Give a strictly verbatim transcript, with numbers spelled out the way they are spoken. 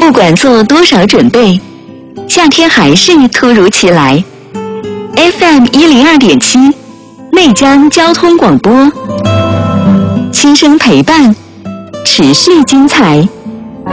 不管做多少准备，夏天还是突如其来。F M 一零二点七，内江交通广播，轻声陪伴，持续精彩。